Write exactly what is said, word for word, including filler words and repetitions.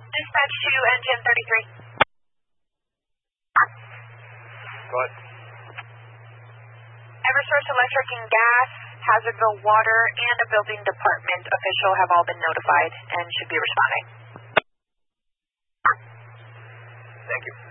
Dispatch to N G N thirty-three. Go ahead. Eversource Electric and Gas, Hazardville Water, and a building department official have all been notified and should be responding. Thank you.